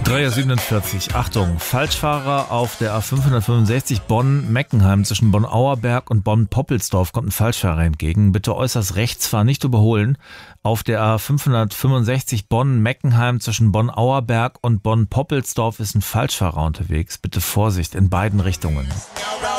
3:47 Uhr. Achtung, Falschfahrer auf der A565 Bonn-Meckenheim zwischen Bonn-Auerberg und Bonn-Poppelsdorf kommt ein Falschfahrer entgegen. Bitte äußerst rechts fahren, nicht überholen. Auf der A565 Bonn-Meckenheim zwischen Bonn-Auerberg und Bonn-Poppelsdorf ist ein Falschfahrer unterwegs. Bitte Vorsicht in beiden Richtungen.